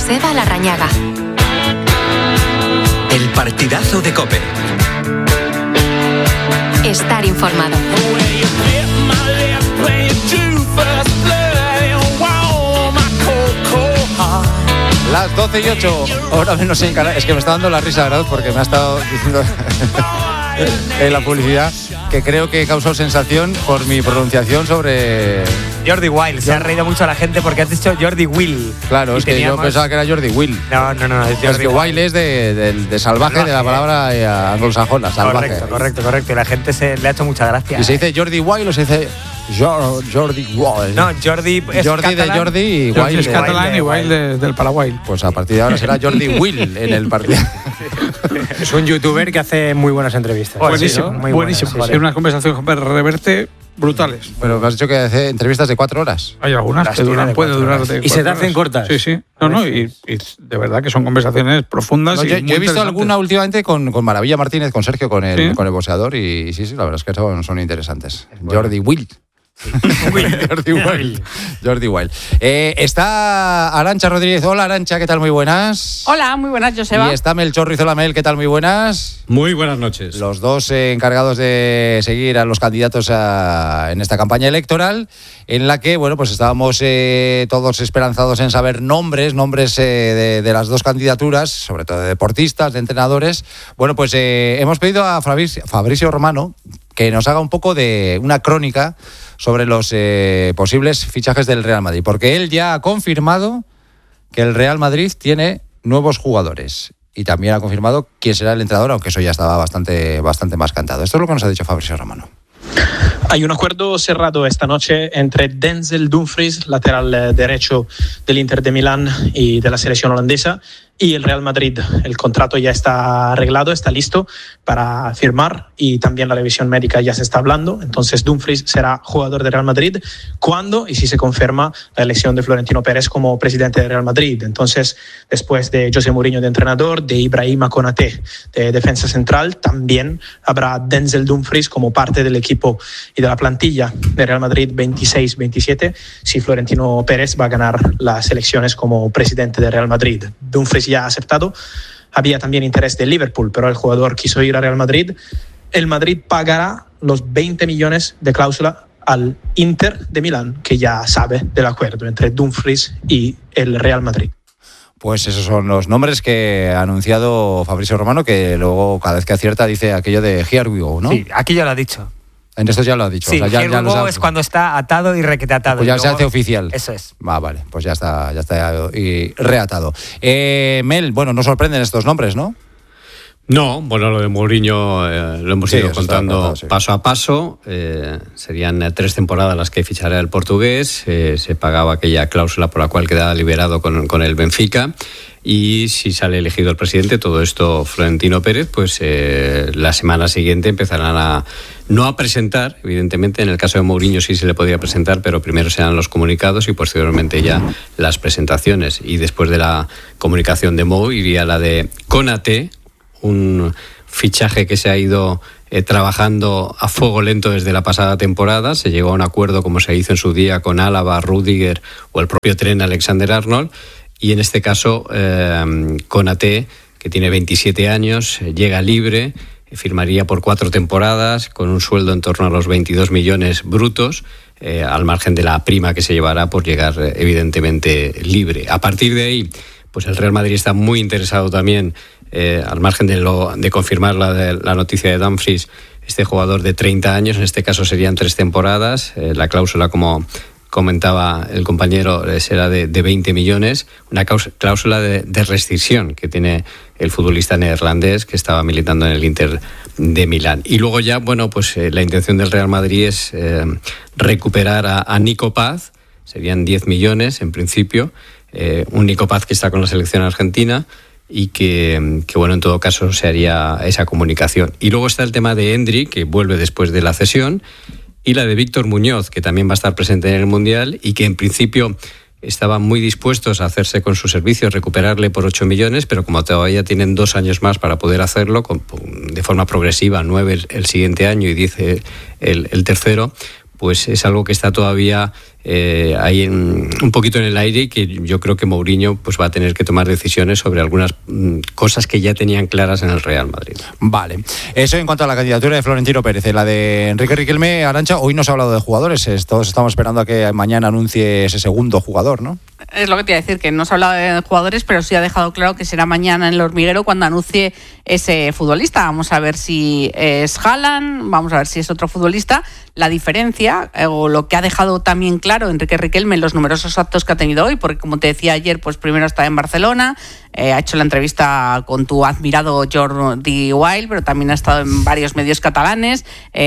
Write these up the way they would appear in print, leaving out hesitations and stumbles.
Joseba Larrañaga. El partidazo de COPE. Estar informado. Las 12:08, hora menos en Canarias. Es que me está dando la risa, ¿verdad? Porque me ha estado diciendo en la publicidad que creo que causó sensación por mi pronunciación sobre Jordi Wild. Se ha reído mucho a la gente porque has dicho Jordi Will. Claro, es que yo pensaba que era Jordi Will. No, es Jordi es que Wild es de salvaje, de la palabra anglosajona, salvaje. Correcto. Y la gente le ha hecho mucha gracia. ¿Y se dice Jordi Wild o se dice Jordi Wild? No, Jordi es Jordi catalán, de Jordi y Wild es catalán y Wild del Paraguay. Pues a partir de ahora será Jordi Will en el partido. Es un youtuber que hace muy buenas entrevistas. Buenísimo, muy buenísimo. Buenas, sí. Una conversación con Reverte brutales. Pero me has dicho que hace entrevistas de 4 horas. Hay algunas que puede durar de 4 horas. Y se te hacen cortas. Sí. No, y de verdad que son conversaciones profundas. No, yo he visto alguna últimamente con Maravilla Martínez, con Sergio, con el boxeador, y sí, la verdad es que son interesantes. Bueno. Jordi Will. Jordi Wild. Está Arantxa Rodríguez. Hola, Arantxa, ¿qué tal? Muy buenas. Hola, muy buenas, Joseba. Y está Melchor Ruiz-Olamel, ¿qué tal? Muy buenas. Muy buenas noches. Los dos encargados de seguir a los candidatos en esta campaña electoral, en la que, bueno, pues estábamos todos esperanzados en saber nombres de las dos candidaturas, sobre todo de deportistas, de entrenadores. Bueno, pues hemos pedido a Fabrizio Romano que nos haga un poco de una crónica sobre los posibles fichajes del Real Madrid, porque él ya ha confirmado que el Real Madrid tiene nuevos jugadores y también ha confirmado quién será el entrenador, aunque eso ya estaba bastante más cantado. Esto es lo que nos ha dicho Fabrizio Romano. Hay un acuerdo cerrado esta noche entre Denzel Dumfries, lateral derecho del Inter de Milán y de la selección holandesa, y el Real Madrid. El contrato ya está arreglado, está listo para firmar y también la revisión médica ya se está hablando. Entonces Dumfries será jugador de Real Madrid cuando y si se confirma la elección de Florentino Pérez como presidente de Real Madrid. Entonces, después de José Mourinho de entrenador, de Ibrahima Konaté de defensa central, también habrá Denzel Dumfries como parte del equipo y de la plantilla de Real Madrid 26-27 si Florentino Pérez va a ganar las elecciones como presidente de Real Madrid. Dumfries ya ha aceptado. Había también interés de Liverpool, pero el jugador quiso ir a Real Madrid. El Madrid pagará los 20 millones de cláusula al Inter de Milán, que ya sabe del acuerdo entre Dumfries y el Real Madrid. Pues esos son los nombres que ha anunciado Fabrizio Romano, que luego cada vez que acierta dice aquello de here we go, ¿no? Sí, aquí ya lo ha dicho. En esto ya lo ha dicho. Sí, o sea, here we go es cuando está atado y requete atado. Pues ya luego se hace oficial. Eso es. Vale, pues ya está y reatado. Mel, bueno, no sorprenden estos nombres, ¿no? No, bueno, lo de Mourinho lo hemos ido contando paso a paso. Serían 3 temporadas las que fichará el portugués. Se pagaba aquella cláusula por la cual quedaba liberado con el Benfica. Y si sale elegido el presidente, todo esto Florentino Pérez, pues la semana siguiente empezarán no a presentar, evidentemente, en el caso de Mourinho sí se le podría presentar, pero primero serán los comunicados y posteriormente ya las presentaciones. Y después de la comunicación de Mou iría la de Konaté, un fichaje que se ha ido trabajando a fuego lento desde la pasada temporada. Se llegó a un acuerdo, como se hizo en su día, con Álava, Rüdiger o el propio Trent Alexander-Arnold. Y en este caso, Konaté, que tiene 27 años, llega libre, firmaría por 4 temporadas con un sueldo en torno a los 22 millones brutos, al margen de la prima que se llevará por llegar evidentemente libre. A partir de ahí, pues el Real Madrid está muy interesado también, al margen de confirmar la noticia de Dumfries, este jugador de 30 años, en este caso serían 3 temporadas, la cláusula, como comentaba el compañero, será de 20 millones, una cláusula de rescisión que tiene el futbolista neerlandés que estaba militando en el Inter de Milán. Y luego ya, bueno, pues la intención del Real Madrid es recuperar a Nico Paz, serían 10 millones en principio, un Nico Paz que está con la selección argentina y que bueno, en todo caso se haría esa comunicación. Y luego está el tema de Endrick, que vuelve después de la cesión, y la de Víctor Muñoz, que también va a estar presente en el Mundial y que en principio estaban muy dispuestos a hacerse con su servicio, recuperarle por 8 millones, pero como todavía tienen 2 años más para poder hacerlo, de forma progresiva, 9 el siguiente año y 10 el tercero, pues es algo que está todavía hay un poquito en el aire, y que yo creo que Mourinho pues va a tener que tomar decisiones sobre algunas cosas que ya tenían claras en el Real Madrid. Vale, eso en cuanto a la candidatura de Florentino Pérez. La de Enrique Riquelme, Arantxa, hoy no se ha hablado de jugadores, todos estamos esperando a que mañana anuncie ese segundo jugador, ¿no? Es lo que te iba a decir, que no se ha hablado de jugadores, pero sí ha dejado claro que será mañana en el hormiguero cuando anuncie ese futbolista. Vamos a ver si es Haaland, vamos a ver si es otro futbolista. La diferencia, o lo que ha dejado también claro Enrique Riquelme en los numerosos actos que ha tenido hoy, porque como te decía ayer, pues primero está en Barcelona, ha hecho la entrevista con tu admirado Jordi Wild, pero también ha estado en varios medios catalanes,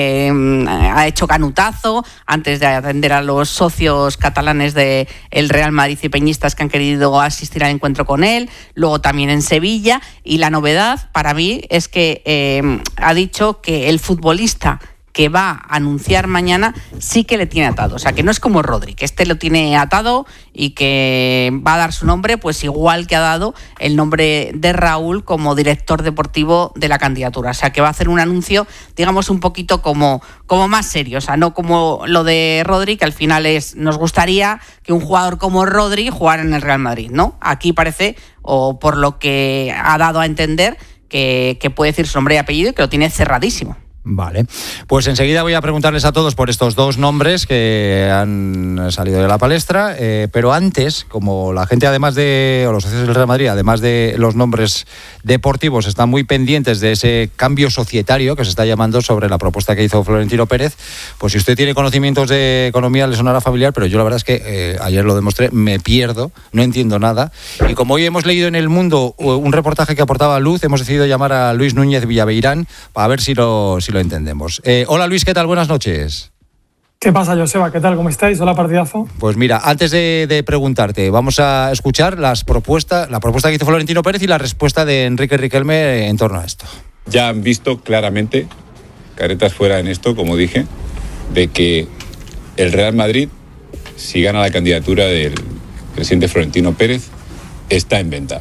ha hecho canutazo antes de atender a los socios catalanes del Real Madrid y peñistas que han querido asistir al encuentro con él, luego también en Sevilla, y la novedad para mí es que ha dicho que el futbolista que va a anunciar mañana sí que le tiene atado, o sea que no es como Rodri, que lo tiene atado y que va a dar su nombre, pues igual que ha dado el nombre de Raúl como director deportivo de la candidatura, o sea que va a hacer un anuncio, digamos, un poquito como más serio, o sea, no como lo de Rodri, que al final nos gustaría que un jugador como Rodri jugara en el Real Madrid, ¿no? Aquí parece, o por lo que ha dado a entender, que puede decir su nombre y apellido y que lo tiene cerradísimo. Vale, pues enseguida voy a preguntarles a todos por estos dos nombres que han salido de la palestra, pero antes, como la gente además de, o los socios del Real Madrid, además de los nombres deportivos, están muy pendientes de ese cambio societario que se está llamando sobre la propuesta que hizo Florentino Pérez, pues si usted tiene conocimientos de economía le sonará familiar, pero yo la verdad es que ayer lo demostré, me pierdo, no entiendo nada, y como hoy hemos leído en El Mundo un reportaje que aportaba luz, hemos decidido llamar a Luis Núñez Villaveirán para ver si lo entendemos. Hola Luis, ¿qué tal? Buenas noches. ¿Qué pasa, Joseba? ¿Qué tal? ¿Cómo estáis? Hola, partidazo. Pues mira, antes de preguntarte, vamos a escuchar la propuesta que hizo Florentino Pérez y la respuesta de Enrique Riquelme en torno a esto. Ya han visto claramente, caretas fuera en esto, como dije, de que el Real Madrid, si gana la candidatura del presidente Florentino Pérez, está en venta.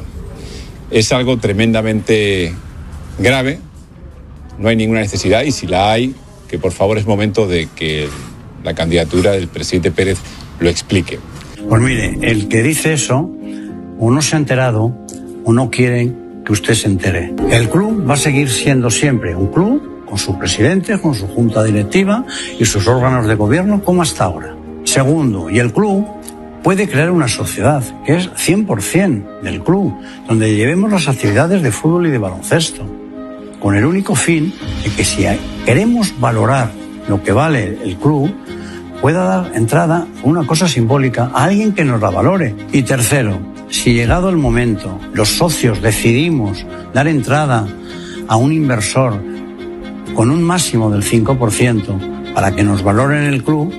Es algo tremendamente grave. No hay ninguna necesidad, y si la hay, que por favor es momento de que la candidatura del presidente Pérez lo explique. Pues mire, el que dice eso o no se ha enterado o no quiere que usted se entere. El club va a seguir siendo siempre un club con su presidente, con su junta directiva y sus órganos de gobierno como hasta ahora. Segundo, y el club puede crear una sociedad que es 100% del club, donde llevemos las actividades de fútbol y de baloncesto, con el único fin de que si queremos valorar lo que vale el club, pueda dar entrada a una cosa simbólica a alguien que nos la valore. Y tercero, si llegado el momento los socios decidimos dar entrada a un inversor con un máximo del 5% para que nos valoren el club,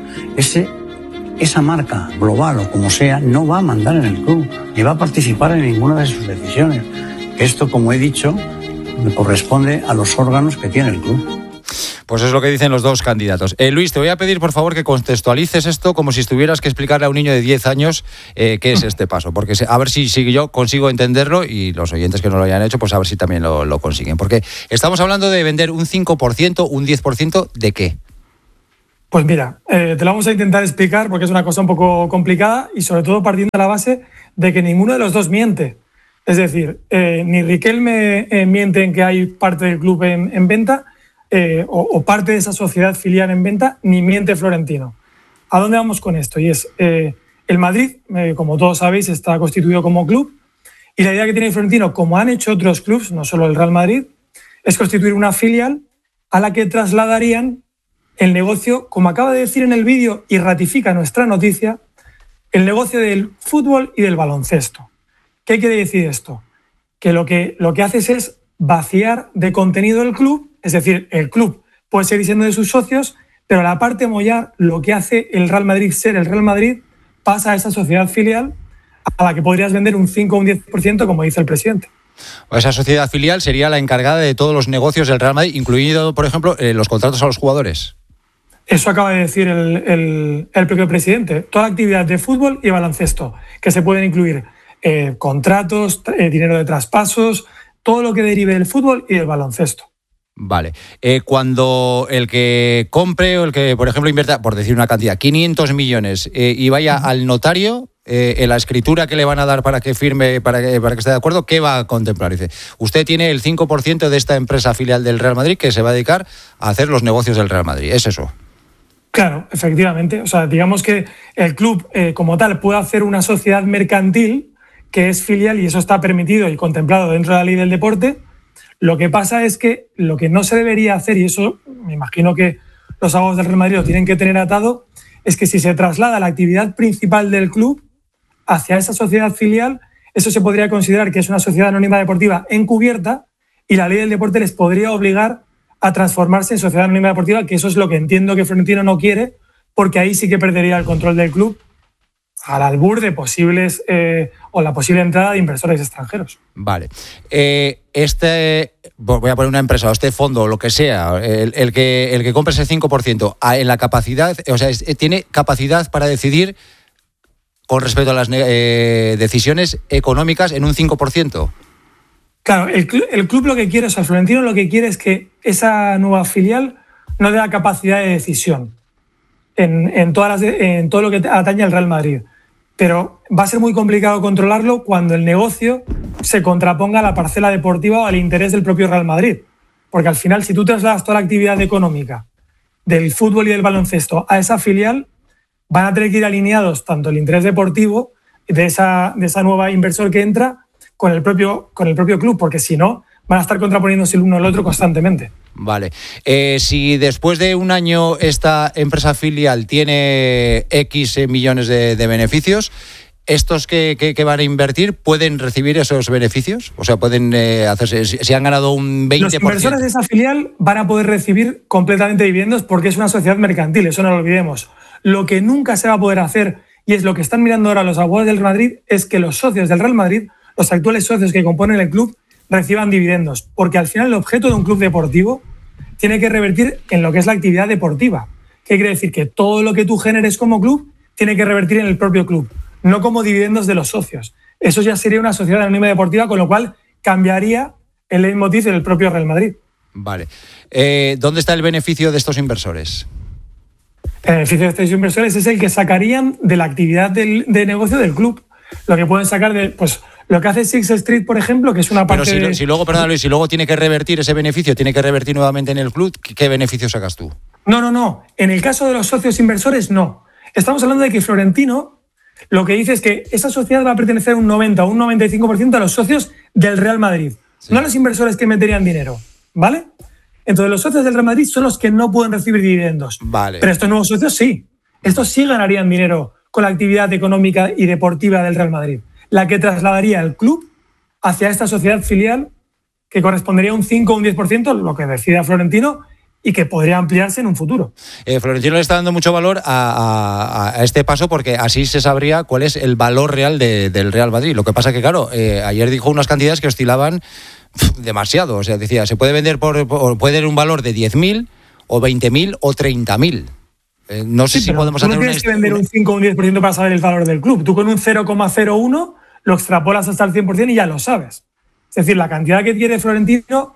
esa marca global o como sea no va a mandar en el club ni va a participar en ninguna de sus decisiones. Esto, como he dicho, me corresponde a los órganos que tiene el club. Pues es lo que dicen los dos candidatos. Luis, te voy a pedir por favor que contextualices esto como si tuvieras que explicarle a un niño de 10 años qué es este paso, porque a ver si yo consigo entenderlo y los oyentes que no lo hayan hecho, pues a ver si también lo consiguen. Porque estamos hablando de vender un 5%, un 10%, ¿de qué? Pues mira, te lo vamos a intentar explicar porque es una cosa un poco complicada y sobre todo partiendo de la base de que ninguno de los dos miente. Es decir, ni Riquelme miente en que hay parte del club en venta o parte de esa sociedad filial en venta, ni miente Florentino. ¿A dónde vamos con esto? Y es, el Madrid, como todos sabéis, está constituido como club y la idea que tiene Florentino, como han hecho otros clubs, no solo el Real Madrid, es constituir una filial a la que trasladarían el negocio, como acaba de decir en el vídeo y ratifica nuestra noticia, el negocio del fútbol y del baloncesto. ¿Qué quiere decir esto? Que lo que haces es vaciar de contenido el club, es decir, el club puede seguir siendo de sus socios, pero la parte mollar, lo que hace el Real Madrid ser el Real Madrid, pasa a esa sociedad filial a la que podrías vender un 5 o un 10%, como dice el presidente. Esa sociedad filial sería la encargada de todos los negocios del Real Madrid, incluido, por ejemplo, los contratos a los jugadores. Eso acaba de decir el propio presidente. Toda la actividad de fútbol y baloncesto, que se pueden incluir contratos, dinero de traspasos, todo lo que derive del fútbol y del baloncesto. Vale. Cuando el que compre o el que, por ejemplo, invierta, por decir una cantidad, 500 millones y vaya al notario, en la escritura que le van a dar para que firme, para que esté de acuerdo, ¿qué va a contemplar? Dice, usted tiene el 5% de esta empresa filial del Real Madrid que se va a dedicar a hacer los negocios del Real Madrid. ¿Es eso? Claro, efectivamente. O sea, digamos que el club como tal puede hacer una sociedad mercantil que es filial y eso está permitido y contemplado dentro de la ley del deporte. Lo que pasa es que lo que no se debería hacer, y eso me imagino que los abogados del Real Madrid lo tienen que tener atado, es que si se traslada la actividad principal del club hacia esa sociedad filial, eso se podría considerar que es una sociedad anónima deportiva encubierta y la ley del deporte les podría obligar a transformarse en sociedad anónima deportiva, que eso es lo que entiendo que Florentino no quiere, porque ahí sí que perdería el control del club al albur de posibles o la posible entrada de inversores extranjeros. Vale. Voy a poner una empresa o este fondo o lo que sea, el que compre ese 5%, en la capacidad, o sea, tiene capacidad para decidir con respecto a las decisiones económicas en un 5%. Claro, el club lo que quiere, o sea, Florentino lo que quiere es que esa nueva filial no dé la capacidad de decisión en todo lo que atañe al Real Madrid. Pero va a ser muy complicado controlarlo cuando el negocio se contraponga a la parcela deportiva o al interés del propio Real Madrid. Porque al final, si tú trasladas toda la actividad económica del fútbol y del baloncesto a esa filial, van a tener que ir alineados tanto el interés deportivo de esa nueva inversor que entra con el propio club, porque si no, van a estar contraponiéndose el uno al otro constantemente. Vale. Si después de un año esta empresa filial tiene X millones de beneficios, ¿estos que van a invertir pueden recibir esos beneficios? O sea, pueden hacerse, si han ganado un 20%. Los inversores de esa filial van a poder recibir completamente dividendos porque es una sociedad mercantil, eso no lo olvidemos. Lo que nunca se va a poder hacer, y es lo que están mirando ahora los abogados del Real Madrid, es que los socios del Real Madrid, los actuales socios que componen el club, reciban dividendos, porque al final el objeto de un club deportivo tiene que revertir en lo que es la actividad deportiva. ¿Qué quiere decir? Que todo lo que tú generes como club tiene que revertir en el propio club, no como dividendos de los socios. Eso ya sería una sociedad anónima deportiva, con lo cual cambiaría el leitmotiv del propio Real Madrid. Vale. ¿Dónde está el beneficio de estos inversores? El beneficio de estos inversores es el que sacarían de la actividad de negocio del club. Lo que pueden sacar de... pues lo que hace Sixth Street, por ejemplo, que es una parte... Pero si luego tiene que revertir ese beneficio, tiene que revertir nuevamente en el club, ¿qué beneficio sacas tú? No. En el caso de los socios inversores, no. Estamos hablando de que Florentino lo que dice es que esa sociedad va a pertenecer un 90 o un 95% a los socios del Real Madrid, sí. No a los inversores que meterían dinero, ¿vale? Entonces los socios del Real Madrid son los que no pueden recibir dividendos. Vale. Pero estos nuevos socios sí. Estos sí ganarían dinero con la actividad económica y deportiva del Real Madrid, la que trasladaría el club hacia esta sociedad filial que correspondería a un 5 o un 10%, lo que decida Florentino, y que podría ampliarse en un futuro. Florentino le está dando mucho valor a este paso porque así se sabría cuál es el valor real del Real Madrid. Lo que pasa que, claro, ayer dijo unas cantidades que oscilaban demasiado. O sea, decía, se puede vender puede tener un valor de 10.000 o 20.000 o 30.000. No sé si podemos hacer no tienes que vender un 5 o un 10% para saber el valor del club. Tú con un 0,01 lo extrapolas hasta el 100% y ya lo sabes. Es decir, la cantidad que quiere Florentino,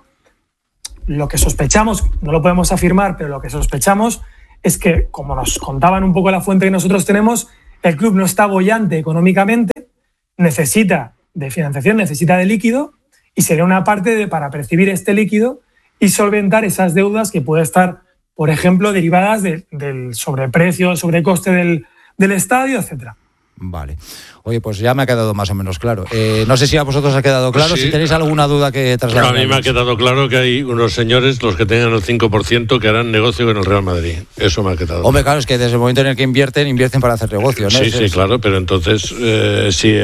lo que sospechamos, no lo podemos afirmar, pero lo que sospechamos es que, como nos contaban un poco la fuente que nosotros tenemos, el club no está boyante económicamente, necesita de financiación, necesita de líquido, y sería una parte para percibir este líquido y solventar esas deudas que puede estar, por ejemplo, derivadas del sobreprecio, sobrecoste del estadio, etcétera. Vale. Oye, pues ya me ha quedado más o menos claro. No sé si a vosotros ha quedado claro. Sí. Si tenéis alguna duda que trasladar. A mí me ha quedado claro que hay unos señores, los que tengan el 5%, que harán negocio con el Real Madrid. Eso me ha quedado. Hombre, claro, es que desde el momento en el que invierten para hacer negocio, ¿no? Sí, claro, pero entonces si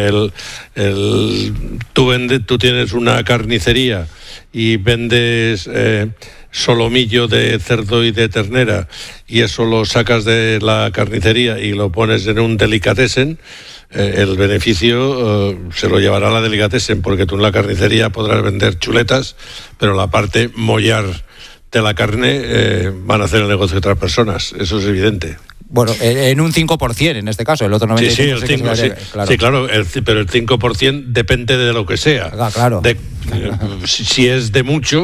tú tienes una carnicería y vendes solomillo de cerdo y de ternera y eso lo sacas de la carnicería y lo pones en un delicatessen, el beneficio se lo llevará la delicatessen, porque tú en la carnicería podrás vender chuletas, pero la parte mollar de la carne van a hacer el negocio de otras personas, eso es evidente. Bueno, en un 5% en este caso, el otro 95%. Sí, el 5%, sí, claro, pero el 5% depende de lo que sea. Claro. Si es de mucho,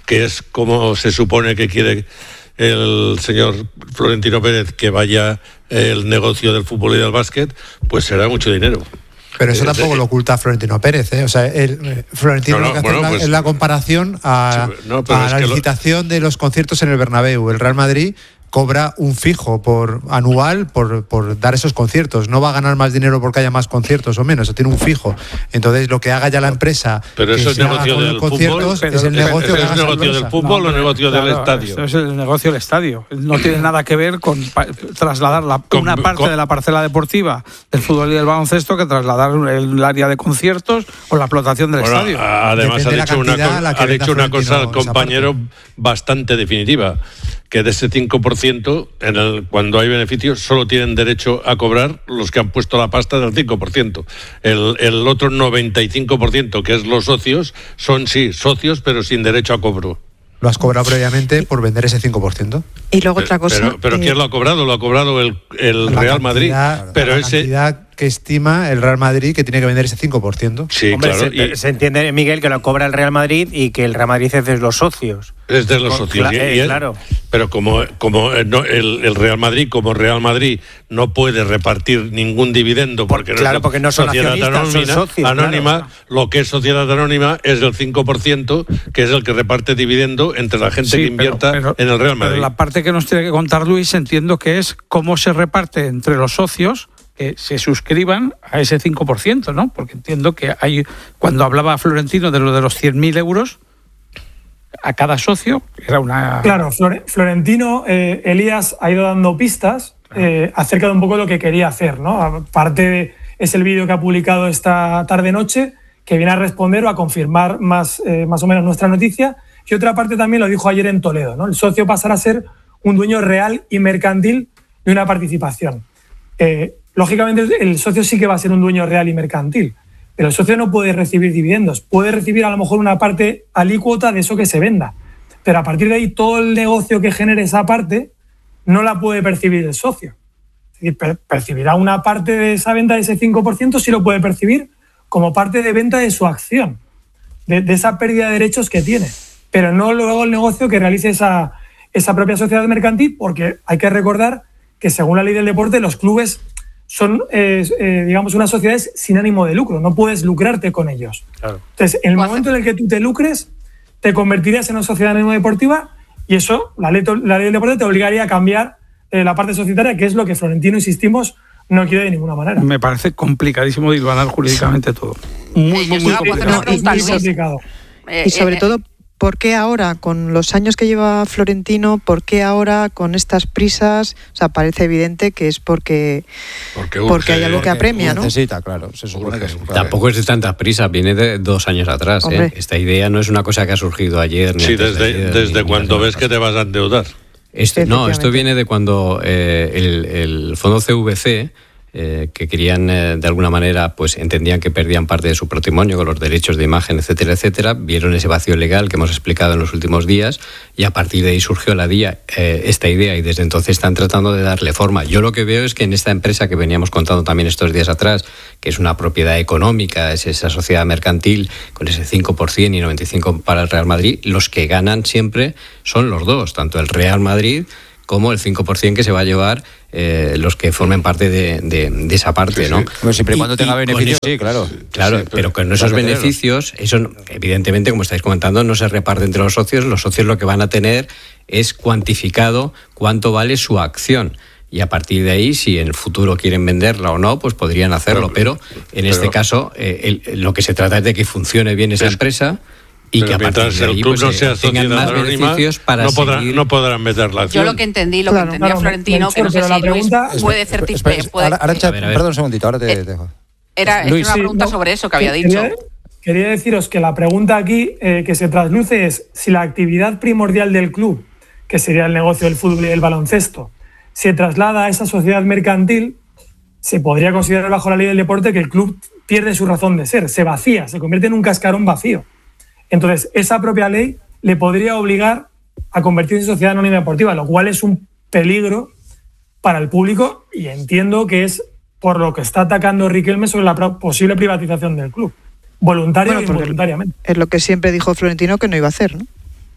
que es como se supone que quiere el señor Florentino Pérez que vaya el negocio del fútbol y del básquet, pues será mucho dinero. Pero eso tampoco lo oculta Florentino Pérez, ¿eh? O sea, Florentino lo que hace es la comparación a la licitación de los conciertos en el Bernabéu. El Real Madrid cobra un fijo anual por dar esos conciertos. No va a ganar más dinero porque haya más conciertos o menos, tiene un fijo. Entonces, lo que haga ya la empresa... Pero eso es negocio del fútbol. Es el negocio ¿Es negocio del fútbol o negocio del estadio? Eso es el negocio del estadio. No tiene nada que ver con trasladar una parte de la parcela deportiva del fútbol y del baloncesto que trasladar el área de conciertos o la explotación del estadio. Además, ha dicho una cosa al compañero bastante definitiva, que de ese 5%, cuando hay beneficios, solo tienen derecho a cobrar los que han puesto la pasta del 5%. El otro 95%, que es los socios, son sí socios, pero sin derecho a cobro. Lo has cobrado previamente por vender ese 5%. Y luego otra cosa... Pero ¿quién lo ha cobrado? Lo ha cobrado el Real Madrid. Pero la cantidad que estima el Real Madrid que tiene que vender ese 5%. Sí, hombre, claro. Se entiende, Miguel, que lo cobra el Real Madrid y que el Real Madrid es de los socios. Es de los socios. Claro. Pero como el Real Madrid, como Real Madrid, no puede repartir ningún dividendo porque no son sociedad anónima, claro. Lo que es sociedad anónima es el 5%, que es el que reparte dividendo entre la gente que invierta en el Real Madrid. Pero la parte que nos tiene que contar Luis, entiendo que es cómo se reparte entre los socios que se suscriban a ese 5%, ¿no? Porque entiendo que cuando hablaba Florentino de lo de los 100.000 euros a cada socio, era una... Claro, Florentino, Elías ha ido dando pistas acerca de un poco lo que quería hacer, ¿no? Aparte es el vídeo que ha publicado esta tarde-noche, que viene a responder o a confirmar más o menos nuestra noticia, y otra parte también lo dijo ayer en Toledo, ¿no? El socio pasará a ser un dueño real y mercantil de una participación. Lógicamente, el socio sí que va a ser un dueño real y mercantil, pero el socio no puede recibir dividendos. Puede recibir a lo mejor una parte alícuota de eso que se venda, pero a partir de ahí todo el negocio que genere esa parte no la puede percibir el socio. Es decir, percibirá una parte de esa venta de ese 5%, sí lo puede percibir como parte de venta de su acción, de esa pérdida de derechos que tiene, pero no luego el negocio que realice esa propia sociedad mercantil, porque hay que recordar que según la ley del deporte los clubes son, digamos, unas sociedades sin ánimo de lucro, no puedes lucrarte con ellos. Claro. Entonces, en el momento en el que tú te lucres, te convertirías en una sociedad de ánimo deportiva y eso, la ley del deporte te obligaría a cambiar la parte societaria, que es lo que Florentino, insistimos, no quiere de ninguna manera. Me parece complicadísimo dilvanar jurídicamente todo. Muy complicado. Y sobre todo, ¿por qué ahora, con los años que lleva Florentino, por qué ahora, con estas prisas? O sea, parece evidente que es porque hay algo que apremia, ¿no? Necesita, claro. Se supone que tampoco es de tantas prisas, viene de 2 años atrás. Esta idea no es una cosa que ha surgido ayer. Sí, desde cuando ves que te vas a endeudar. Esto viene de cuando el fondo CVC, que querían de alguna manera, pues entendían que perdían parte de su patrimonio con los derechos de imagen, etcétera, etcétera, vieron ese vacío legal que hemos explicado en los últimos días y a partir de ahí surgió esta idea y desde entonces están tratando de darle forma. Yo lo que veo es que en esta empresa que veníamos contando también estos días atrás, que es una propiedad económica, es esa sociedad mercantil con ese 5% y 95% para el Real Madrid, los que ganan siempre son los dos, tanto el Real Madrid como el 5% que se va a llevar los que formen parte de esa parte, ¿no? Pues siempre y cuando tenga beneficios, sí, claro. Claro, pero con esos beneficios, eso evidentemente, como estáis comentando, no se reparte entre los socios lo que van a tener es cuantificado cuánto vale su acción. Y a partir de ahí, si en el futuro quieren venderla o no, pues podrían hacerlo. Pero en este caso, lo que se trata es de que funcione bien esa empresa y que a partir de ahí, el club no sea tengan más beneficios para no podrán meter la acción. Yo lo que entendí, Florentino, que no sé si Luis puede certificar. Arancha, perdón un segundito, ahora te dejo. Era una pregunta sobre eso que había dicho. Quería deciros que la pregunta aquí que se trasluce es si la actividad primordial del club, que sería el negocio del fútbol y el baloncesto, se traslada a esa sociedad mercantil, se podría considerar bajo la ley del deporte que el club pierde su razón de ser, se vacía, se convierte en un cascarón vacío. Entonces, esa propia ley le podría obligar a convertirse en sociedad anónima deportiva, lo cual es un peligro para el público y entiendo que es por lo que está atacando Riquelme sobre la posible privatización del club, voluntaria e involuntariamente. Es lo que siempre dijo Florentino que no iba a hacer, ¿no?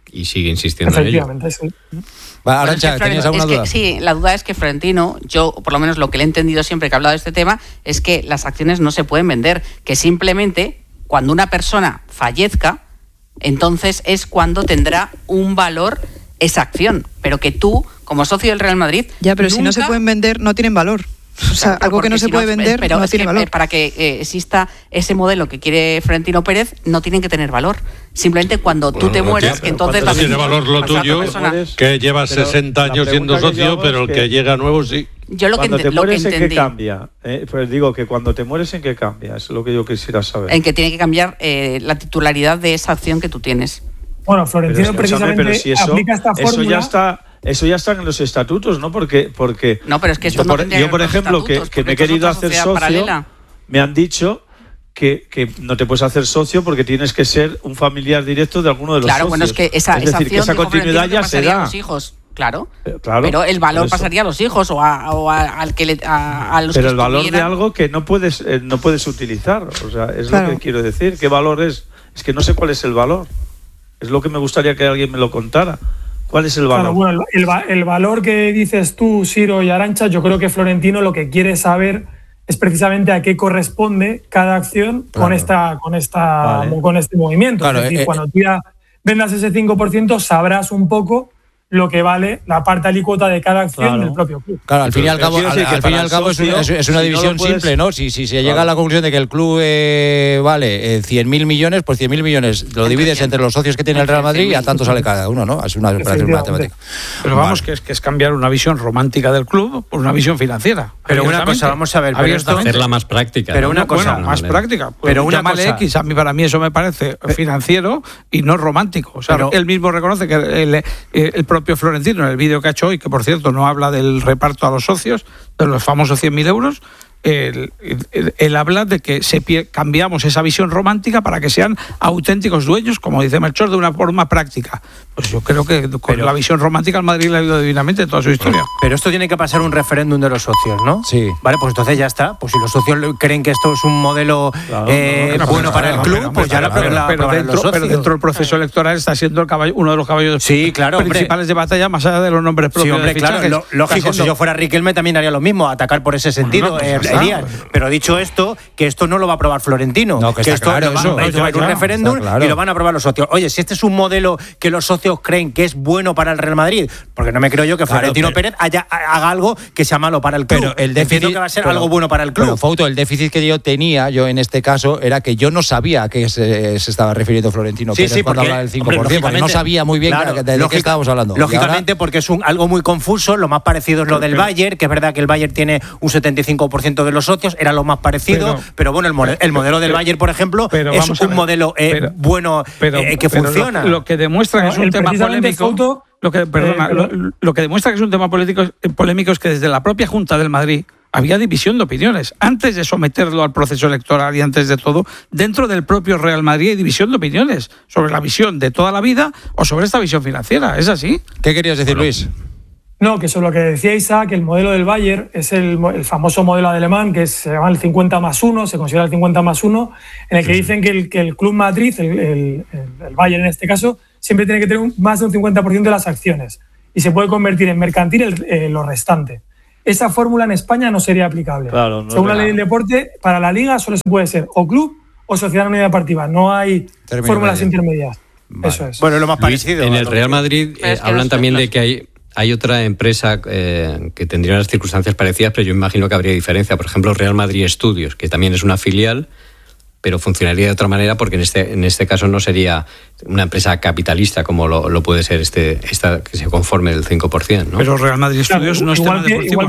y sigue insistiendo en ello. Sí. Arantxa, ¿tenías alguna duda? Sí, la duda es que Florentino, yo por lo menos lo que le he entendido siempre que he hablado de este tema, es que las acciones no se pueden vender, que simplemente cuando una persona fallezca, entonces es cuando tendrá un valor esa acción, pero que tú, como socio del Real Madrid... Ya, pero si no se pueden vender, no tienen valor. O sea, algo que no se puede vender no tiene valor. Para que exista ese modelo que quiere Florentino Pérez, no tienen que tener valor. Simplemente cuando tú te mueres, entonces... No tiene valor lo tuyo, que llevas 60 años siendo socio, pero el que llega nuevo sí. Yo cuando te mueres, ¿en qué cambia? Pues digo que cuando te mueres, ¿en qué cambia? Es lo que yo quisiera saber. En que tiene que cambiar la titularidad de esa acción que tú tienes. Bueno, Florentino precisamente aplica esta fórmula... Eso ya está en los estatutos, ¿no? Porque no, pero es que esto yo por ejemplo, que me he querido hacer socio, paralela. Me han dicho que no te puedes hacer socio porque tienes que ser un familiar directo de alguno de los socios. Claro, bueno, es que esa esa continuidad ya se da. A los hijos. Claro, pero el valor pasaría a los hijos o a los pero que el valor de algo que no puedes utilizar, o sea, es lo que quiero decir. ¿Qué valor es? Es que no sé cuál es el valor. Es lo que me gustaría que alguien me lo contara. ¿Cuál es el valor? Claro, bueno, el valor que dices tú, Siro y Arantxa, yo creo que Florentino lo que quiere saber es precisamente a qué corresponde cada acción con este movimiento. Claro, es decir, cuando tú ya vendas ese 5%, sabrás un poco lo que vale la parte alícuota de cada acción del propio club. Claro, al fin y al cabo, es una división simple, ¿no? Si se llega a la conclusión de que el club vale 100.000 millones, pues 100.000 millones lo divides entre los socios que tiene el Real Madrid y a tanto sale cada uno, ¿no? Es una operación matemática. Pero vamos, que es cambiar una visión romántica del club por una visión financiera. Pero una cosa, vamos a ver, hacerla más práctica. Pero una cosa, más práctica. Pero una cosa, X, para mí eso me parece financiero y no romántico. O sea, él mismo reconoce que el propio Florentino en el vídeo que ha hecho hoy, que por cierto no habla del reparto a los socios, de los famosos 100.000 euros, él habla de que cambiamos esa visión romántica para que sean auténticos dueños, como dice Melchor, de una forma práctica. Pues yo creo que con la visión romántica al Madrid le ha ido divinamente en toda su historia. Pero esto tiene que pasar un referéndum de los socios, ¿no? Sí. Vale, pues entonces ya está. Pues si los socios creen que esto es un modelo bueno para el club, pues ya pero dentro del proceso electoral está siendo uno de los caballos principales de batalla, más allá de los nombres propios. Sí, hombre, claro, lógico. Si yo fuera Riquelme también haría lo mismo, atacar por ese sentido. Pero dicho esto, que esto no lo va a aprobar Florentino, que esto claro, va a ir un referéndum y lo van a aprobar los socios. Oye, si este es un modelo que los socios creen que es bueno para el Real Madrid, porque no me creo yo que Florentino Pérez haga algo que sea malo para el club. Pero el déficit que va a ser algo bueno para el club. Pero, Fouto, el déficit que yo tenía, en este caso, era que yo no sabía a qué se estaba refiriendo Florentino Pérez cuando hablaba del 5%, porque no sabía muy bien de qué estábamos hablando. Lógicamente, porque es algo muy confuso, lo más parecido es lo del Bayern, que es verdad que el Bayern tiene un 75% de los socios, era lo más parecido, pero bueno, el modelo del Bayern, por ejemplo, es un modelo bueno que funciona. Lo que demuestra que es un tema polémico. Lo que demuestra que es un tema polémico es que desde la propia Junta del Madrid había división de opiniones. Antes de someterlo al proceso electoral y antes de todo, dentro del propio Real Madrid hay división de opiniones sobre la visión de toda la vida o sobre esta visión financiera. ¿Es así? ¿Qué querías decir, Luis? No, que sobre lo que decía Isaac, el modelo del Bayern es el famoso modelo alemán, que se llama el 50+1, se considera el 50+1, en el que dicen que el Club Madrid, el Bayern en este caso, siempre tiene que tener más de un 50% de las acciones y se puede convertir en mercantil lo restante. Esa fórmula en España no sería aplicable. Claro, no. Según la ley del deporte, para la Liga solo se puede ser o club o sociedad anónima deportiva. No hay fórmulas intermedias. Vale. Eso es. Bueno, lo más parecido. En el Real Madrid hablan también de que hay otra empresa que tendría las circunstancias parecidas, pero yo imagino que habría diferencia. Por ejemplo, Real Madrid Estudios, que también es una filial, pero funcionaría de otra manera porque en este caso no sería una empresa capitalista como lo puede ser esta que se conforme del 5%, ¿no? Pero Real Madrid Estudios no es tema deportivo,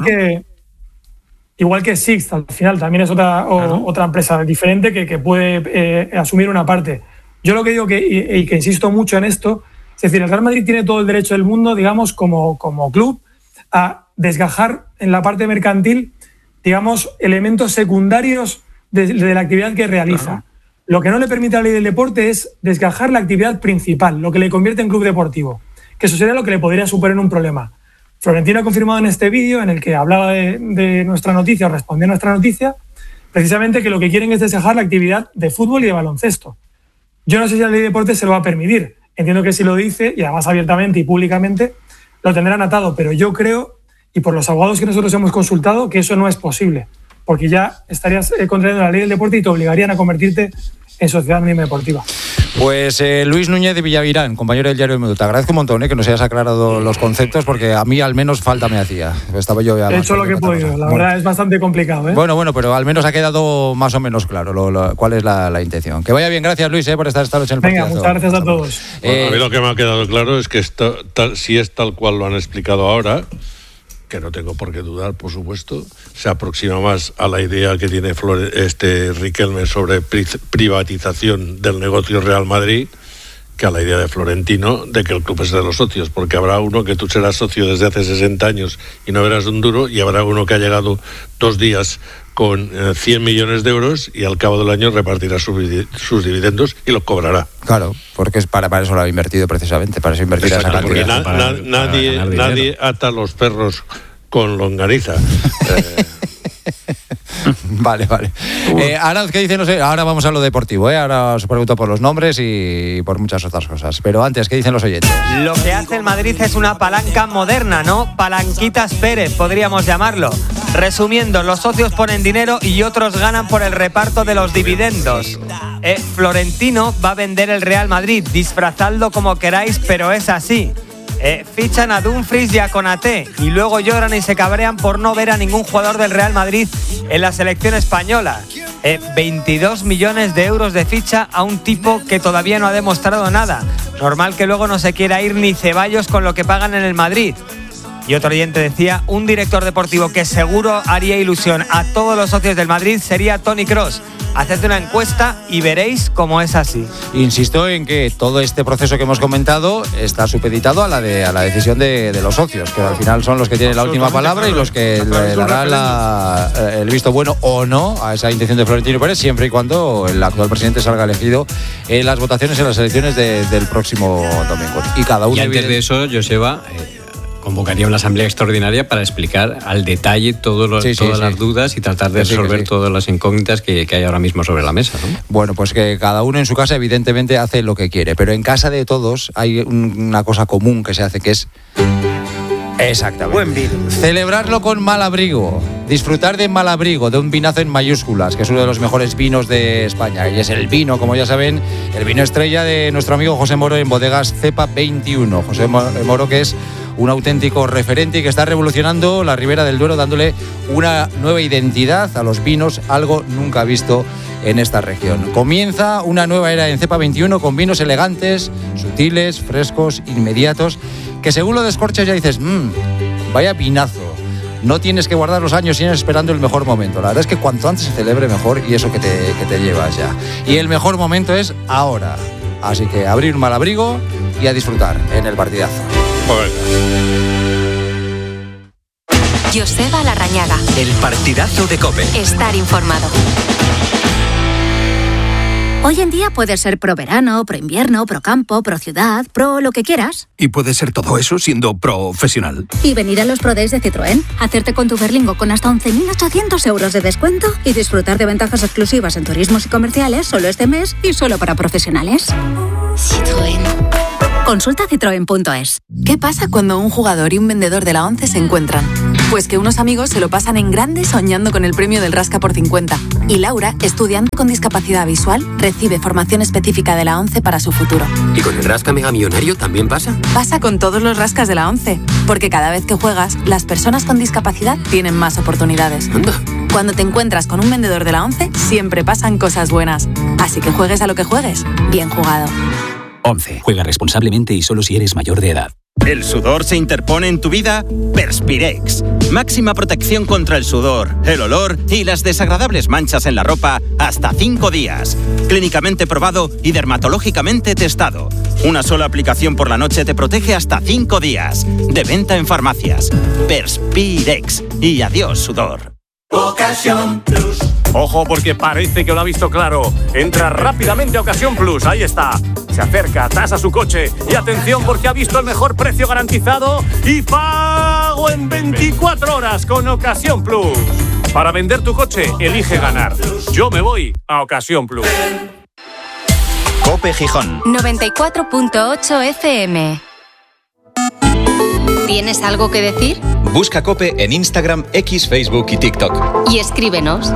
igual que Sixt, al final también es otra empresa diferente que puede asumir una parte. Yo lo que digo y que insisto mucho en esto, es decir, el Real Madrid tiene todo el derecho del mundo, digamos, como club, a desgajar en la parte mercantil, digamos, elementos secundarios de la actividad que realiza. Claro. Lo que no le permite a la ley del deporte es desgajar la actividad principal, lo que le convierte en club deportivo, que eso sería lo que le podría suponer un problema. Florentino ha confirmado en este vídeo, en el que hablaba de nuestra noticia, o respondía a nuestra noticia, precisamente que lo que quieren es desgajar la actividad de fútbol y de baloncesto. Yo no sé si la ley de deporte se lo va a permitir. entiendo que si lo dice, y además abiertamente y públicamente, lo tendrán atado. Pero yo creo, y por los abogados que nosotros hemos consultado, que eso no es posible, porque ya estarías contrariando la ley del deporte y te obligarían a convertirte en sociedad anónima deportiva. Pues Luis Núñez de Villavirán, compañero del Diario del Mundo, te agradezco un montón que nos hayas aclarado los conceptos, porque a mí al menos falta me hacía. Estaba yo He hecho lo que he podido, la verdad es bastante complicado. Bueno, pero al menos ha quedado más o menos claro cuál es la intención. Que vaya bien, gracias Luis por estar esta noche en el partidazo. Venga, muchas gracias a todos. Bueno, a mí lo que me ha quedado claro es que si es tal cual lo han explicado ahora, que no tengo por qué dudar, por supuesto, se aproxima más a la idea que tiene Riquelme sobre privatización del negocio Real Madrid que a la idea de Florentino de que el club es de los socios, porque habrá uno que tú serás socio desde hace 60 años y no verás un duro, y habrá uno que ha llegado 2 días con 100 millones de euros y al cabo del año repartirá sus dividendos y los cobrará. Claro, porque es para eso lo ha invertido precisamente, para eso invertirá esa cantidad. Nadie ata los perros con longaniza. Vale. Aranz, ¿qué dice? No sé, ahora vamos a lo deportivo, Ahora os pregunto por los nombres y por muchas otras cosas. Pero antes, ¿qué dicen los oyentes? Lo que hace el Madrid es una palanca moderna, ¿no? Palanquitas Pérez, podríamos llamarlo. Resumiendo, los socios ponen dinero y otros ganan por el reparto de los dividendos. Florentino va a vender el Real Madrid, disfrazadlo como queráis, pero es así. Fichan a Dumfries y a Konaté y luego lloran y se cabrean por no ver a ningún jugador del Real Madrid en la selección española. 22 millones de euros de ficha a un tipo que todavía no ha demostrado nada. Normal que luego no se quiera ir ni Ceballos con lo que pagan en el Madrid. Y otro oyente decía, un director deportivo que seguro haría ilusión a todos los socios del Madrid sería Toni Kroos. Haced una encuesta y veréis cómo es así. Insisto en que todo este proceso que hemos comentado está supeditado a la decisión de los socios, que al final son los que tienen la última palabra y los que le darán el visto bueno o no a esa intención de Florentino Pérez, siempre y cuando el actual presidente salga elegido en las votaciones en las elecciones del próximo domingo. Y cada uno. Y antes de eso, Joseba, convocaría una asamblea extraordinaria para explicar al detalle todas las dudas y tratar de resolver todas las incógnitas que hay ahora mismo sobre la mesa, ¿no? Bueno, pues que cada uno en su casa evidentemente hace lo que quiere, pero en casa de todos hay una cosa común que se hace, que es exactamente buen vino. Celebrarlo con Malabrigo, disfrutar de Malabrigo, de un vinazo en mayúsculas, que es uno de los mejores vinos de España, y es el vino, como ya saben, el vino estrella de nuestro amigo José Moro en Bodegas Cepa 21. José Moro, que es un auténtico referente y que está revolucionando la Ribera del Duero, dándole una nueva identidad a los vinos, algo nunca visto en esta región. Comienza una nueva era en Cepa 21 con vinos elegantes, sutiles, frescos, inmediatos, que según lo descorchas ya dices, vaya vinazo. No tienes que guardar los años sino esperando el mejor momento. La verdad es que cuanto antes se celebre mejor, y eso que te llevas ya. Y el mejor momento es ahora. Así que abrir un Malabrigo y a disfrutar en el partidazo. Joseba Larrañaga. El partidazo de COPE. Estar informado. Hoy en día puedes ser pro verano, pro invierno, pro campo, pro ciudad, pro lo que quieras. Y puedes ser todo eso siendo profesional. Y venir a los Pro Days de Citroën, hacerte con tu Berlingo con hasta 11.800 euros de descuento y disfrutar de ventajas exclusivas en turismos y comerciales solo este mes y solo para profesionales. Citroën. Consulta citroen.es. ¿Qué pasa cuando un jugador y un vendedor de la ONCE se encuentran? Pues que unos amigos se lo pasan en grande soñando con el premio del Rasca por 50. Y Laura, estudiante con discapacidad visual, recibe formación específica de la ONCE para su futuro. ¿Y con el Rasca Mega Millonario también pasa? Pasa con todos los rascas de la ONCE, porque cada vez que juegas, las personas con discapacidad tienen más oportunidades. Anda. Cuando te encuentras con un vendedor de la ONCE, siempre pasan cosas buenas. Así que juegues a lo que juegues, bien jugado. 11. Juega responsablemente y solo si eres mayor de edad. ¿El sudor se interpone en tu vida? Perspirex. Máxima protección contra el sudor, el olor y las desagradables manchas en la ropa hasta 5 días. Clínicamente probado y dermatológicamente testado. Una sola aplicación por la noche te protege hasta 5 días. De venta en farmacias. Perspirex. Y adiós, sudor. Ocasión Plus. Ojo, porque parece que lo ha visto claro. Entra rápidamente a Ocasión Plus, ahí está. Se acerca, tasa su coche y atención porque ha visto el mejor precio garantizado y pago en 24 horas con Ocasión Plus. Para vender tu coche, elige ganar. Yo me voy a Ocasión Plus. COPE Gijón. 94.8 FM. ¿Tienes algo que decir? Busca COPE en Instagram, X, Facebook y TikTok. Y escríbenos.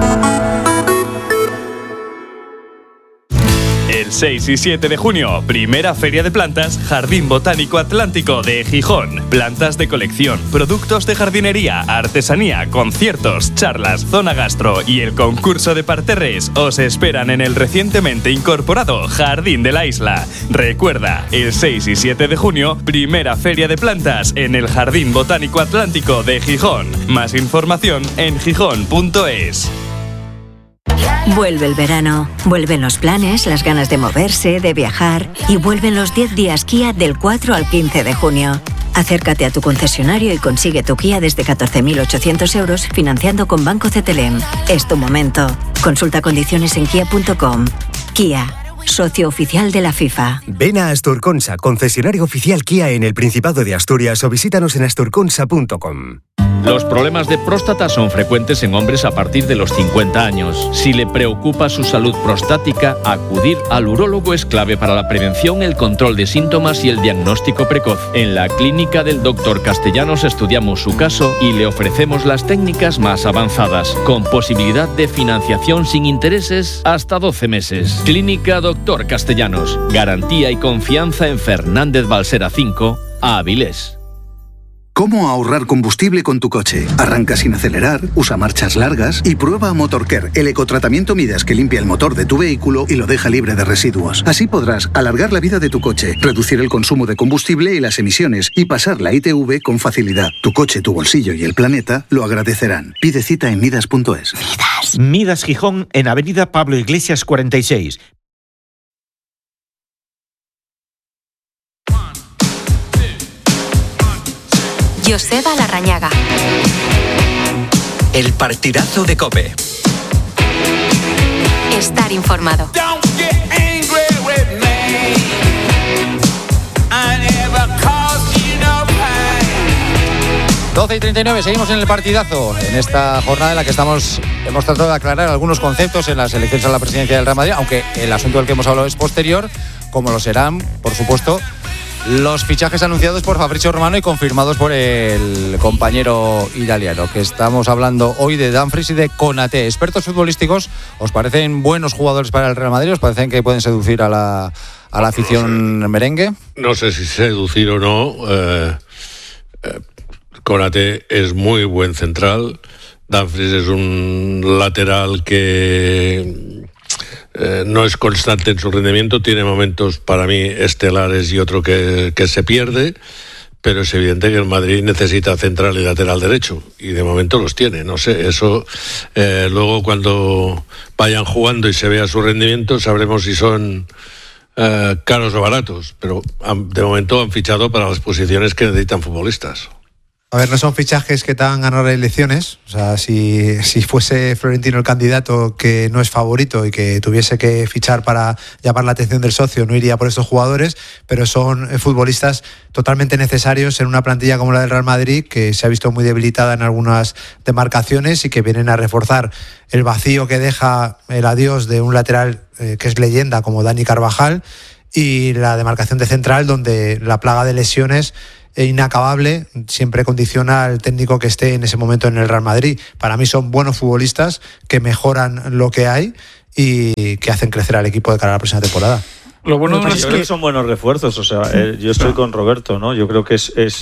El 6 y 7 de junio, primera Feria de Plantas, Jardín Botánico Atlántico de Gijón. Plantas de colección, productos de jardinería, artesanía, conciertos, charlas, zona gastro y el concurso de parterres os esperan en el recientemente incorporado Jardín de la Isla. Recuerda, el 6 y 7 de junio, primera Feria de Plantas en el Jardín Botánico Atlántico de Gijón. Más información en gijón.es. Vuelve el verano, vuelven los planes, las ganas de moverse, de viajar y vuelven los 10 días Kia del 4 al 15 de junio. Acércate a tu concesionario y consigue tu Kia desde 14.800 euros financiando con Banco CTLM. Es tu momento. Consulta condiciones en kia.com. Kia, socio oficial de la FIFA. Ven a Asturconsa, concesionario oficial Kia en el Principado de Asturias o visítanos en asturconsa.com. Los problemas de próstata son frecuentes en hombres a partir de los 50 años. Si le preocupa su salud prostática, acudir al urólogo es clave para la prevención, el control de síntomas y el diagnóstico precoz. En la clínica del Dr. Castellanos estudiamos su caso y le ofrecemos las técnicas más avanzadas, con posibilidad de financiación sin intereses hasta 12 meses. Clínica Dr. Castellanos. Garantía y confianza en Fernández Balsera 5, Avilés. ¿Cómo ahorrar combustible con tu coche? Arranca sin acelerar, usa marchas largas y prueba Motorcare, el ecotratamiento Midas que limpia el motor de tu vehículo y lo deja libre de residuos. Así podrás alargar la vida de tu coche, reducir el consumo de combustible y las emisiones y pasar la ITV con facilidad. Tu coche, tu bolsillo y el planeta lo agradecerán. Pide cita en midas.es. Midas Gijón en Avenida Pablo Iglesias 46. Joseba Larrañaga. El partidazo de COPE. Estar informado. 12:39, seguimos en el partidazo, en esta jornada en la que hemos tratado de aclarar algunos conceptos en las elecciones a la presidencia del Real Madrid, aunque el asunto del que hemos hablado es posterior, como lo serán, por supuesto, los fichajes anunciados por Fabrizio Romano y confirmados por el compañero italiano, que estamos hablando hoy de Dumfries y de Konaté. Expertos futbolísticos, ¿os parecen buenos jugadores para el Real Madrid? ¿Os parecen que pueden seducir a la afición merengue? No sé si seducir o no. Konaté es muy buen central. Dumfries es un lateral que no es constante en su rendimiento, tiene momentos para mí estelares y otro que se pierde, pero es evidente que el Madrid necesita central y lateral derecho y de momento los tiene. No sé, eso luego cuando vayan jugando y se vea su rendimiento sabremos si son caros o baratos, pero de momento han fichado para las posiciones que necesitan futbolistas. A ver, no son fichajes que te hagan ganar elecciones. O sea, si fuese Florentino el candidato que no es favorito y que tuviese que fichar para llamar la atención del socio, no iría por estos jugadores, pero son futbolistas totalmente necesarios en una plantilla como la del Real Madrid, que se ha visto muy debilitada en algunas demarcaciones y que vienen a reforzar el vacío que deja el adiós de un lateral que es leyenda como Dani Carvajal, y la demarcación de central, donde la plaga de lesiones inacabable siempre condiciona al técnico que esté en ese momento en el Real Madrid. Para mí son buenos futbolistas que mejoran lo que hay y que hacen crecer al equipo de cara a la próxima temporada. Lo bueno es que son buenos refuerzos, o sea, yo estoy con Roberto, ¿no? Yo creo que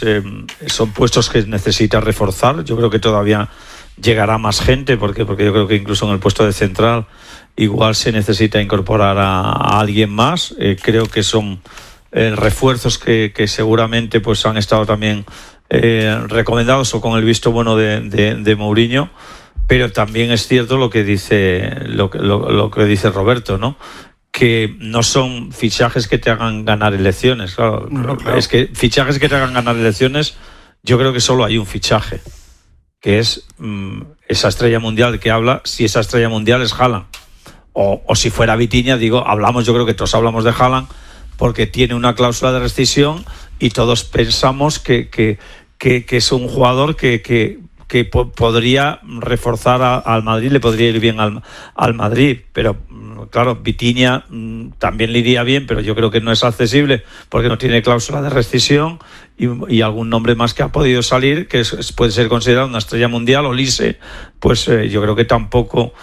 son puestos que necesita reforzar. Yo creo que todavía llegará más gente porque yo creo que incluso en el puesto de central igual se necesita incorporar a alguien más. Creo que son refuerzos que seguramente pues han estado también recomendados o con el visto bueno de Mourinho, pero también es cierto lo que dice Roberto, ¿no? Que no son fichajes que te hagan ganar elecciones, claro. Claro. Es que fichajes que te hagan ganar elecciones, yo creo que solo hay un fichaje, que es esa estrella mundial que habla. Si esa estrella mundial es Haaland o si fuera Vitinha, yo creo que todos hablamos de Haaland porque tiene una cláusula de rescisión y todos pensamos que es un jugador que que podría reforzar al Madrid, le podría ir bien al Madrid, pero claro, Vitinha también le iría bien, pero yo creo que no es accesible porque no tiene cláusula de rescisión, y algún nombre más que ha podido salir que puede ser considerado una estrella mundial, Olise, pues yo creo que tampoco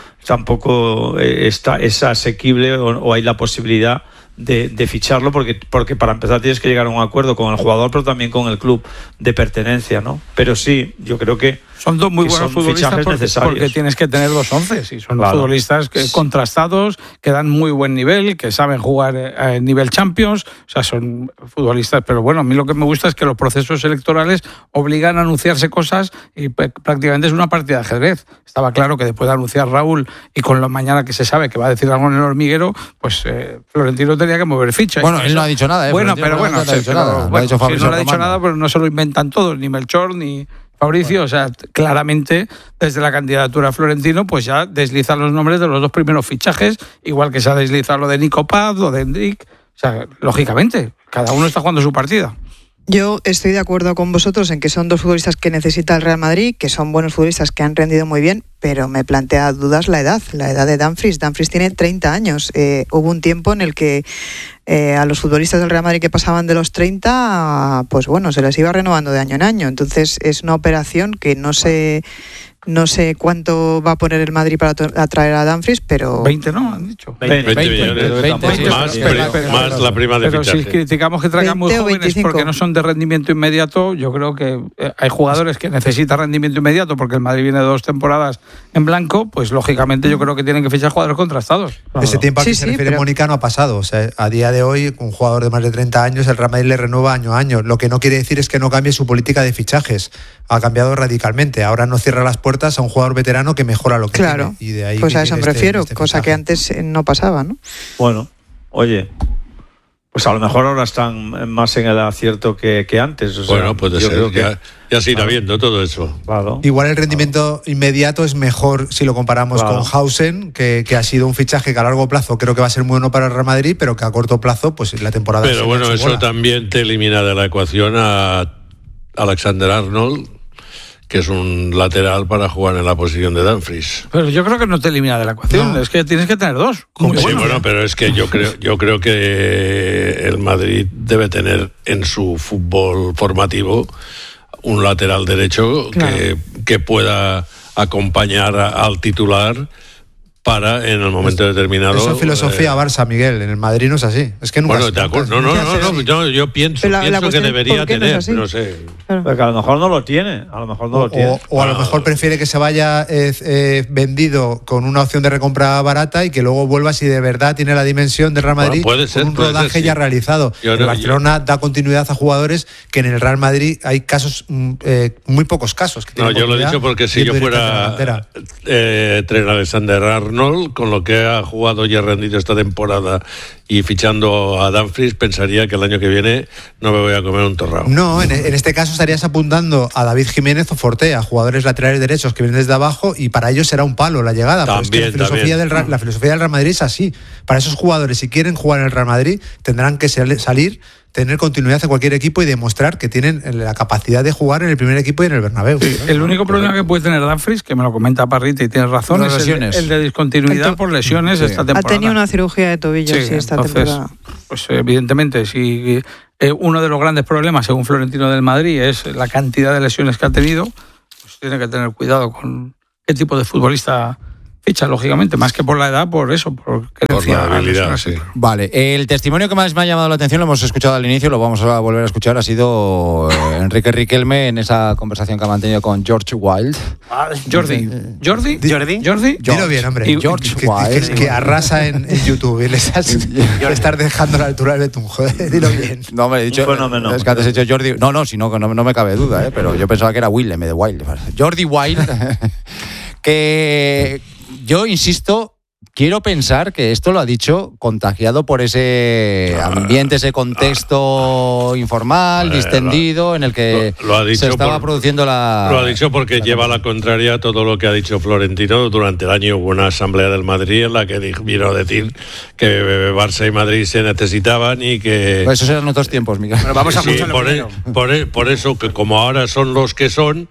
es asequible o hay la posibilidad de ficharlo, porque para empezar tienes que llegar a un acuerdo con el jugador, pero también con el club de pertenencia, ¿no? Pero sí, yo creo que son dos muy buenos futbolistas porque tienes que tener dos onces, y son futbolistas contrastados, que dan muy buen nivel, que saben jugar a nivel Champions, o sea, son futbolistas. Pero bueno, a mí lo que me gusta es que los procesos electorales obligan a anunciarse cosas y prácticamente es una partida de ajedrez. Estaba claro que después de anunciar Raúl y con lo mañana que se sabe que va a decir algo en el hormiguero, pues Florentino tenía que mover ficha. Bueno, él no ha dicho nada. Bueno, pero bueno, no ha dicho nada. No le ha dicho nada, pero no se lo inventan todos, ni Melchor ni Fabricio. O sea, claramente desde la candidatura a Florentino pues ya deslizan los nombres de los dos primeros fichajes, igual que se ha deslizado lo de Nico Paz, lo de Enric. O sea, lógicamente, cada uno está jugando su partida. Yo estoy de acuerdo con vosotros en que son dos futbolistas que necesita el Real Madrid, que son buenos futbolistas, que han rendido muy bien, pero me plantea dudas la edad de Dumfries. Dumfries tiene 30 años. Hubo un tiempo en el que a los futbolistas del Real Madrid que pasaban de los 30, pues bueno, se les iba renovando de año en año. Entonces es una operación que no sé cuánto va a poner el Madrid para atraer a Dumfries, pero... 20, ¿no? Han dicho. 20 millones. Más la prima de fichaje. Pero si criticamos que traigan muy jóvenes 25. Porque no son de rendimiento inmediato, yo creo que hay jugadores que necesitan rendimiento inmediato porque el Madrid viene de 2 temporadas en blanco, pues lógicamente yo creo que tienen que fichar jugadores contrastados. Ese tiempo al que se refiere Mónica no ha pasado. O sea, a día de hoy, un jugador de más de 30 años, el Real Madrid le renueva año a año. Lo que no quiere decir es que no cambie su política de fichajes. Ha cambiado radicalmente. Ahora no cierra las puertas a un jugador veterano que mejora lo que tiene. Y de ahí pues a eso me refiero, cosa que antes no pasaba, ¿no? Bueno, oye, pues a lo mejor ahora están más en el acierto que antes. O sea, bueno, puede ser. Ya se irá viendo todo eso. Claro. Igual el rendimiento inmediato es mejor si lo comparamos con Hausen, que ha sido un fichaje que a largo plazo creo que va a ser muy bueno para el Real Madrid, pero que a corto plazo, pues la temporada... Pero bueno, eso también te elimina de la ecuación a Alexander-Arnold, que es un lateral para jugar en la posición de Dumfries. Pero yo creo que no te elimina de la ecuación, es que tienes que tener dos. Bueno, pero es que yo creo que el Madrid debe tener en su fútbol formativo un lateral derecho que pueda acompañar al titular para en el momento determinado. Eso es filosofía Barça, Miguel. En el Madrid no es así. Es que nunca. Bueno, de acuerdo. No, yo pienso que debería tener, no sé. Porque a lo mejor no lo tiene. A lo mejor no lo tiene. O a lo mejor prefiere que se vaya vendido con una opción de recompra barata y que luego vuelva si de verdad tiene la dimensión del Real Madrid, con un rodaje ya realizado. El Barcelona da continuidad a jugadores que en el Real Madrid hay casos, muy pocos casos. Que yo lo he dicho porque si yo fuera Trent Alexander-Arnold, con lo que ha jugado y ha rendido esta temporada y fichando a Dumfries, pensaría que el año que viene no me voy a comer un torrao. No, en este caso estarías apuntando a David Jiménez o Fortea, jugadores laterales derechos que vienen desde abajo, y para ellos será un palo la llegada. También, pero es que la filosofía del Real Madrid es así. Para esos jugadores, si quieren jugar en el Real Madrid, tendrán que salir, tener continuidad en cualquier equipo y demostrar que tienen la capacidad de jugar en el primer equipo y en el Bernabéu. Sí, el único problema que puede tener Dumfries, que me lo comenta Parrita y tiene razón, es el de discontinuidad por lesiones esta temporada. Ha tenido una cirugía de tobillo esta temporada. Pues evidentemente, si uno de los grandes problemas, según Florentino del Madrid, es la cantidad de lesiones que ha tenido, pues tiene que tener cuidado con qué tipo de futbolista ficha, lógicamente, más que por la edad, por eso, por la habilidad. Sí. Vale, el testimonio que más me ha llamado la atención, lo hemos escuchado al inicio, lo vamos a volver a escuchar, ha sido Enrique Riquelme en esa conversación que ha mantenido con George Wilde. Jordi. Dilo bien, hombre. George Wilde. Que arrasa en YouTube y les estar dejando la altura del betún. Joder, dilo bien. No, me he dicho. Fenómeno. Es que antes he dicho Jordi. No, me cabe duda, pero yo pensaba que era Wilde, de Wilde. Jordi Wilde. Que yo insisto, quiero pensar que esto lo ha dicho contagiado por ese ambiente, ese contexto informal, distendido, en el que se estaba produciendo la... Lo ha dicho porque lleva a la contraria a todo lo que ha dicho Florentino. Durante el año hubo una asamblea del Madrid en la que vino a decir que Barça y Madrid se necesitaban y que... Pues esos eran otros tiempos, Miguel. Pero vamos a por eso, que como ahora son los que son,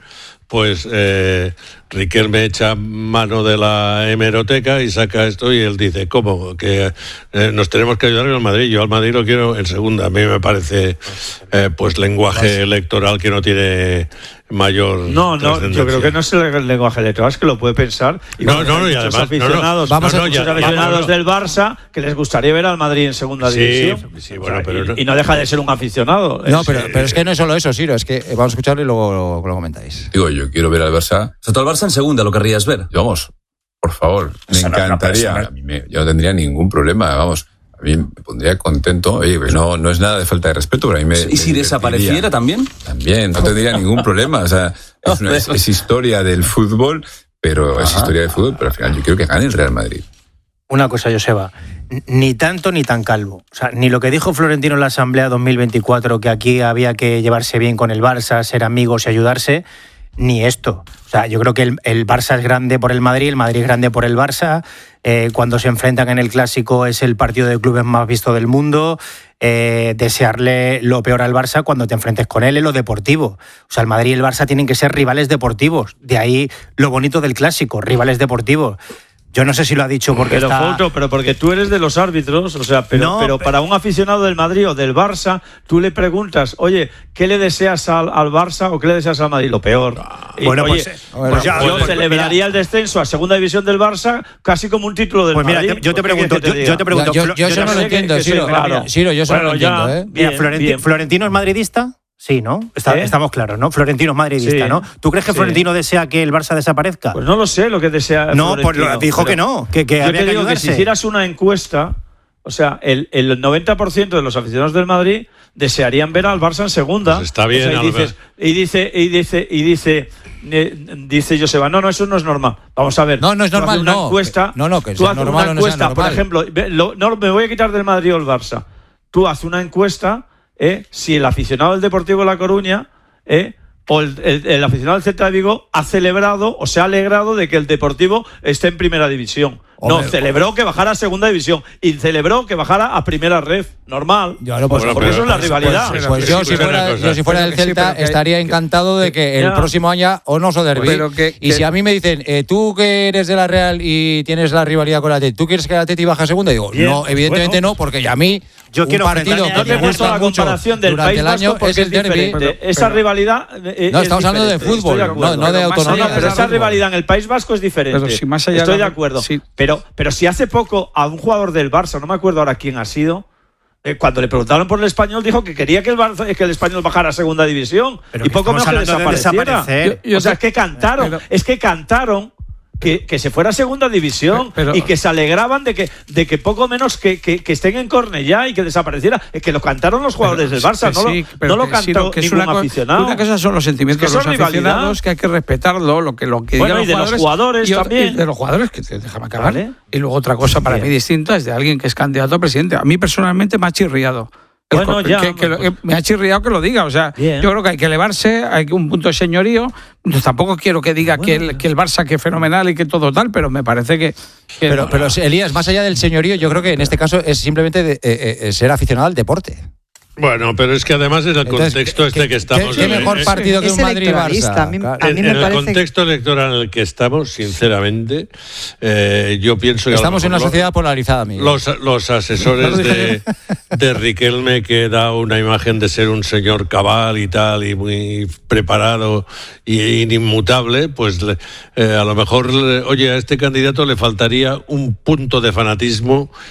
pues Riquelme echa mano de la hemeroteca y saca esto y él dice, ¿cómo? Que nos tenemos que ayudar al Madrid. Yo al Madrid lo quiero en segunda. A mí me parece pues lenguaje electoral que no tiene mayor No, yo creo que no es el lenguaje electoral, es que lo puede pensar. Y y además aficionados, aficionados del Barça que les gustaría ver al Madrid en segunda división. Sí, bueno, pero y no deja de ser un aficionado. No, pero es que no es solo eso, Siro, es que vamos a escucharlo y luego lo comentáis. Digo, yo quiero ver al Barça. O sea, tú al Barça en segunda lo querrías ver. Vamos, por favor, me encantaría. Yo no tendría ningún problema, vamos. A mí me pondría contento. Oye, no es nada de falta de respeto, pero a mí ¿Y si desapareciera también? También, no tendría ningún problema. O sea, es historia del fútbol, pero es historia del fútbol, pero al final yo quiero que gane el Real Madrid. Una cosa, Joseba, ni tanto ni tan calvo. O sea, ni lo que dijo Florentino en la Asamblea 2024, que aquí había que llevarse bien con el Barça, ser amigos y ayudarse, ni esto. O sea, yo creo que el Barça es grande por el Madrid es grande por el Barça. Cuando se enfrentan en el Clásico es el partido de clubes más visto del mundo. Desearle lo peor al Barça cuando te enfrentes con él en lo deportivo. O sea, el Madrid y el Barça tienen que ser rivales deportivos. De ahí lo bonito del Clásico, rivales deportivos. Yo no sé si lo ha dicho porque pero porque tú eres de los árbitros, o sea, pero para un aficionado del Madrid o del Barça, tú le preguntas, oye, ¿qué le deseas al Barça o qué le deseas al Madrid? Lo peor. Bueno, yo celebraría el descenso a segunda división del Barça casi como un título del Madrid. Mira, yo te pregunto. Yo eso no lo entiendo, Siro, yo eso no lo entiendo. Mira, ¿Florentino es madridista? Sí, ¿no? Estamos claros, ¿no? Florentino es madridista, ¿no? ¿Tú crees que Florentino desea que el Barça desaparezca? Pues no lo sé lo que desea No, Florentino, pues dijo que no, que yo había te que digo ayudarse. que si hicieras una encuesta, o sea, el 90% de los aficionados del Madrid desearían ver al Barça en segunda. Pues está bien, o sea, dice Joseba, no, eso no es normal. Vamos a ver. No es normal, una encuesta, que sea normal una encuesta, no sea normal. por ejemplo, no me voy a quitar del Madrid o el Barça. Tú haz una encuesta, si el aficionado del Deportivo de La Coruña o el aficionado del Celta de Vigo ha celebrado o se ha alegrado de que el Deportivo esté en primera división. Celebró que bajara a segunda división y celebró que bajara a primera ref. Normal. Porque eso es la rivalidad. Pues yo si fuera del Celta estaría encantado de que el próximo año o no se derbi. Y si a mí me dicen, tú que eres de la Real y tienes la rivalidad con la Atleti, ¿tú quieres que la Atleti baje a segunda? Y digo, no, evidentemente no, porque a mí yo quiero un partido que me gusta la mucho comparación del durante País el año Vasco es el derbi. Esa rivalidad no, estamos hablando de fútbol, no de autonomía. Pero esa rivalidad en el País Vasco es diferente. Estoy de acuerdo. Pero si hace poco a un jugador del Barça, no me acuerdo ahora quién ha sido, cuando le preguntaron por el Español dijo que quería que el Español bajara a segunda división y poco menos que desapareciera. O sea, es que cantaron que se fuera a segunda división y que se alegraban de que poco menos que estén en Cornellá y que desapareciera. Es que lo cantaron los jugadores del Barça, no lo cantó ningún aficionado. Una cosa son los sentimientos de los aficionados, que hay que respetarlo, lo que bueno, y de los jugadores también. Y de los jugadores, que déjame acabar. Vale. Y luego otra cosa para mí distinta es de alguien que es candidato a presidente. A mí personalmente me ha chirriado. Bueno, me ha chirriado que lo diga. O sea, yo creo que hay que elevarse, hay un punto de señorío. Tampoco quiero que diga que el Barça que es fenomenal y que todo tal, pero me parece que pero Elías, más allá del señorío, yo creo que en este caso es simplemente ser aficionado al deporte. Bueno, pero es que además es el contexto que estamos... ¿Qué mejor partido que un Madrid-Barça? En el contexto electoral en el que estamos, sinceramente, yo pienso que... Estamos en una sociedad polarizada, Miguel. Los asesores de Riquelme, que da una imagen de ser un señor cabal y tal, y muy preparado y inmutable, pues a lo mejor, oye, a este candidato le faltaría un punto de fanatismo